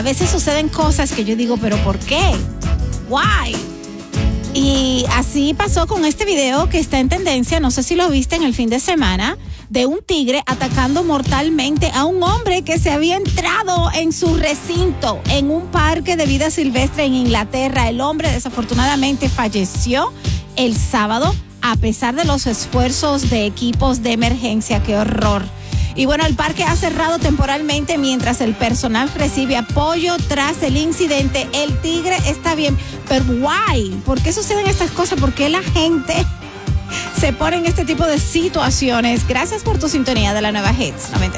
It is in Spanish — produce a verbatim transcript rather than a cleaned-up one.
veces suceden cosas que yo digo, pero ¿por qué? Why? Y así pasó con este video que está en tendencia, no sé si lo viste en el fin de semana, de un tigre atacando mortalmente a un hombre que se había entrado en su recinto en un parque de vida silvestre en Inglaterra. El hombre desafortunadamente falleció el sábado a pesar de los esfuerzos de equipos de emergencia. ¡Qué horror! Y bueno, el parque ha cerrado temporalmente mientras el personal recibe apoyo tras el incidente. El tigre está bien, pero ¿why? ¿Por qué suceden estas cosas? ¿Por qué la gente se pone en este tipo de situaciones? Gracias por tu sintonía de la Nueva Hits noventa.